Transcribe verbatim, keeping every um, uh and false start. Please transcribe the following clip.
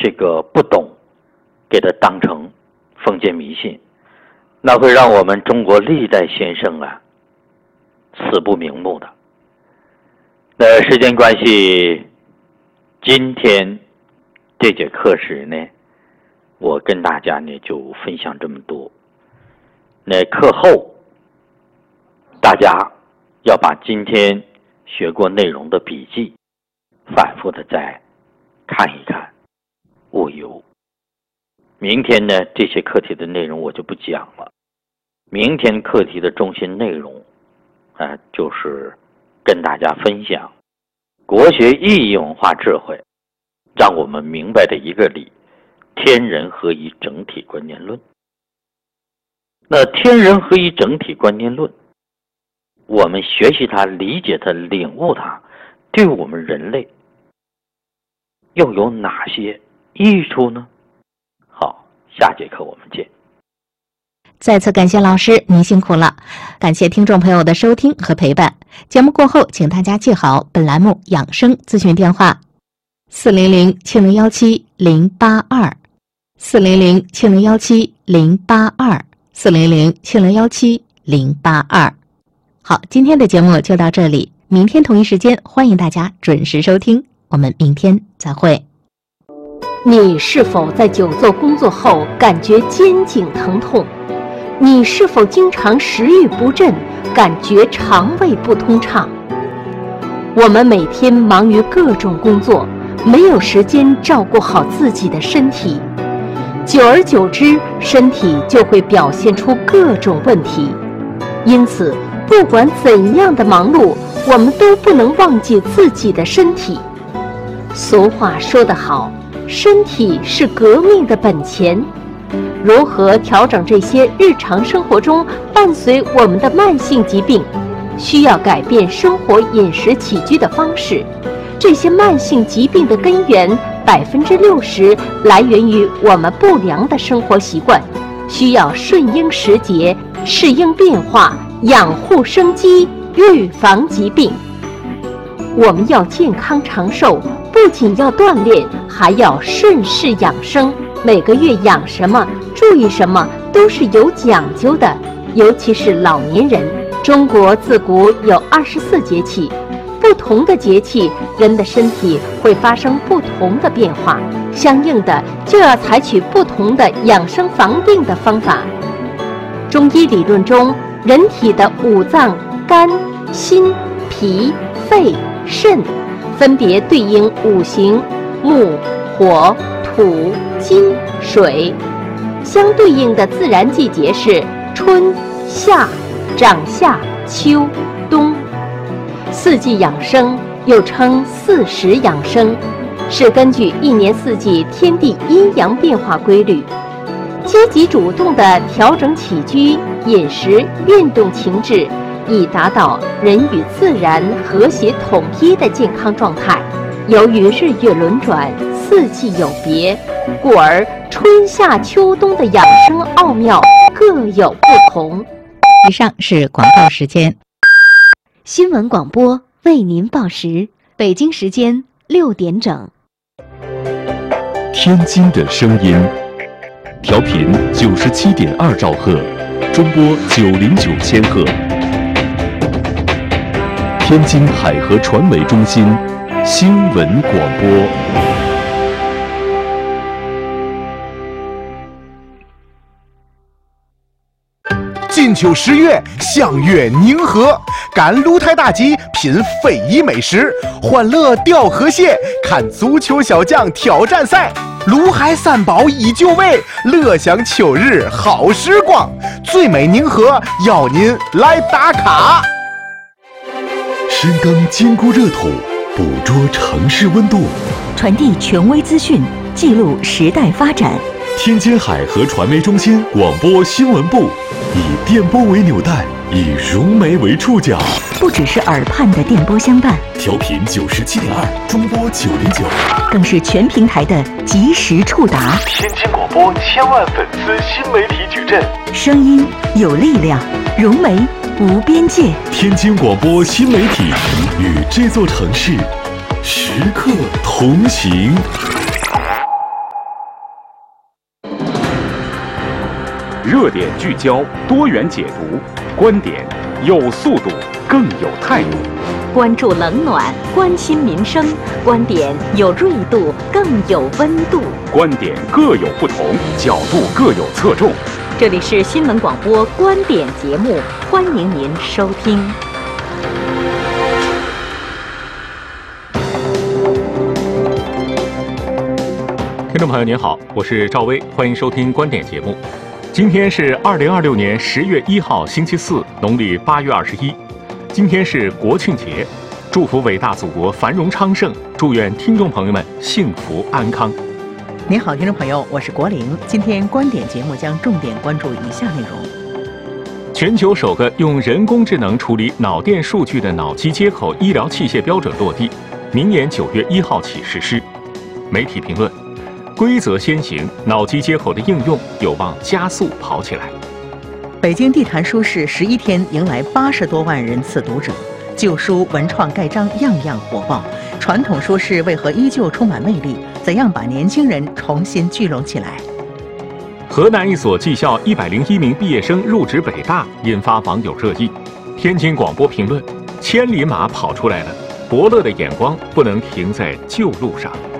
这个不懂，给它当成封建迷信，那会让我们中国历代先生啊死不瞑目的。那时间关系，今天这节课时呢，我跟大家呢就分享这么多。那课后大家要把今天学过内容的笔记反复的再看一看，勿忧。明天呢，这些课题的内容我就不讲了。明天课题的中心内容啊、呃，就是跟大家分享国学意义文化智慧，让我们明白的一个理：天人合一整体观念论。那天人合一整体观念论，我们学习它、理解它、领悟它，对我们人类又有哪些益处呢？好，下节课我们见。 再次感谢老师，您辛苦了。感谢听众朋友的收听和陪伴。节目过后，请大家记好本栏目养生咨询电话：四零零七零幺七零八二，四零零七零幺七零八二，四零零七零幺七零八二。好，今天的节目就到这里，明天同一时间欢迎大家准时收听，我们明天再会。 你是否在久坐工作后感觉肩颈疼痛？你是否经常食欲不振，感觉肠胃不通畅？我们每天忙于各种工作，没有时间照顾好自己的身体，久而久之，身体就会表现出各种问题。因此，不管怎样的忙碌，我们都不能忘记自己的身体。俗话说得好，身体是革命的本钱。如何调整这些日常生活中伴随我们的慢性疾病，需要改变生活饮食起居的方式。这些慢性疾病的根源百分之六十来源于我们不良的生活习惯，需要顺应时节，适应变化，养护生机，预防疾病。我们要健康长寿，不仅要锻炼，还要顺势养生。每个月养什么，注意什么，都是有讲究的，尤其是老年人。中国自古有二十四节气，不同的节气，人的身体会发生不同的变化，相应的就要采取不同的养生防病的方法。中医理论中，人体的五脏肝、心、脾、肺、肾，分别对应五行木、火、土、金、水，相对应的自然季节是春、夏、长夏、秋、冬。四季养生又称四时养生，是根据一年四季天地阴阳变化规律，积极主动地调整起居、饮食、运动情志，以达到人与自然和谐统一的健康状态。由于日月轮转，四季有别，故而春夏秋冬的养生奥妙各有不同。 以上是广告时间。 新闻广播为您报时，北京时间六点整。 天津的声音，调频九十七点二兆赫，中波九零九千赫。天津海河传媒中心新闻广播。 金秋十月，相约宁河，赶鹿台大集，品非遗美食，欢乐钓河蟹，看足球小将挑战赛，鲁海三宝依旧味，乐享秋日好时光。最美宁河，邀您来打卡。 深耕坚固热土，捕捉城市温度， 传递权威资讯，记录时代发展。 天津海河传媒中心广播新闻部，以电波为纽带，以融媒为触角， 不只是耳畔的电波相伴， 调频九十七点二，中波九零九， 更是全平台的及时触达。 天津广播千万粉丝新媒体矩阵， 声音有力量，融媒无边界。 天津广播新媒体与这座城市时刻同行。 热点聚焦，多元解读，观点有速度，更有态度。 关注冷暖，关心民生，观点有锐度，更有温度。 观点各有不同，角度各有侧重。 这里是新闻广播观点节目，欢迎您收听。 听众朋友您好，我是赵薇，欢迎收听观点节目。今天是二零二六年十月一号星期四，农历八月二十一。今天是国庆节，祝福伟大祖国繁荣昌盛，祝愿听众朋友们幸福安康。 您好，听众朋友，我是国玲。今天观点节目将重点关注以下内容： 全球首个用人工智能处理脑电数据的脑机接口医疗器械标准落地，明年九月一号起实施。媒体评论：规则先行，脑机接口的应用有望加速跑起来。 北京地坛书市十一天迎来八十多万人次读者，旧书文创盖章样样火爆。传统书市为何依旧充满魅力？怎样把年轻人重新聚拢起来？ 河南一所技校一百零一名毕业生入职北大，引发网友热议。天津广播评论：千里马跑出来了，伯乐的眼光不能停在旧路上。